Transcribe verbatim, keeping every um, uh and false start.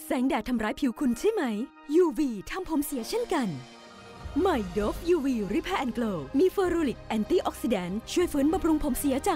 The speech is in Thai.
แสงแดดทำร้ายผิวคุณใช่ไหม ยู วี ทำผมเสียเช่นกันใหม่ โดฟ ยู วี Repair and Glow มีเฟอรูริกแอนตี้ออกซิแดนต์ช่วยฟื้นบำรุงผมเสียจาก